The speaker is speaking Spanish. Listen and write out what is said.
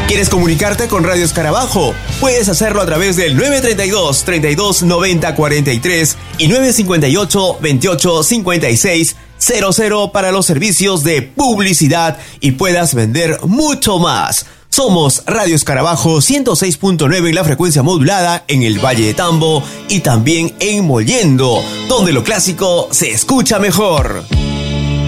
¿Quieres comunicarte con Radio Escarabajo? Puedes hacerlo a través del 932 32 90 43 y 958 28 56 00 para los servicios de publicidad y puedas vender mucho más. Somos Radio Escarabajo 106.9 en la frecuencia modulada en el Valle de Tambo y también en Mollendo, donde lo clásico se escucha mejor.